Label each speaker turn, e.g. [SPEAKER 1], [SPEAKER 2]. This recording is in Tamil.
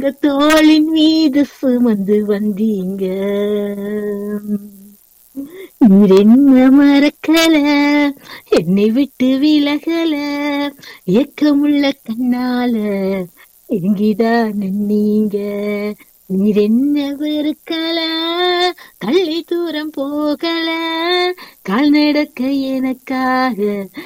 [SPEAKER 1] என்ன தோளின் மீது சுமந்து வந்தீங்க. நீர் என்ன மறக்கல, என்னை விட்டு விலகல, ஏக்கமுள்ள கண்ணால எங்கிதான் நின்னீங்க. நீர் என்ன வெறுக்கல, தள்ளி தூரம் போகல, கால் நடக்க எனக்காக